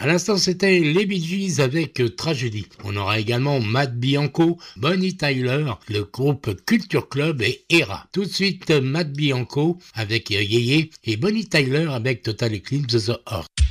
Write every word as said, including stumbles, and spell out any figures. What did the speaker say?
À l'instant, c'était les Bee Gees avec euh, Tragédie. On aura également Matt Bianco, Bonnie Tyler, le groupe Culture Club et Era. Tout de suite, euh, Matt Bianco avec euh, Yeye et Bonnie Tyler avec Total Eclipse of the Heart.